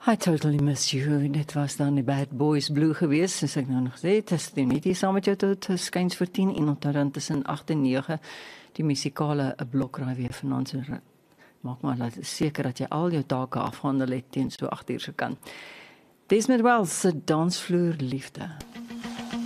I totally miss you. Dit was dan die Bad Boys Blue geweest, soos ek nou nog sê. Het is net hier saam met jou tot skuins vir 10 en onthou tussen 8 en 9 die musikale blokraai weer vanaand. So maak maar seker dat jy al jou take afhandel het teen so 8 uur se kant. Desmond Wells se Dansvloer Liefde.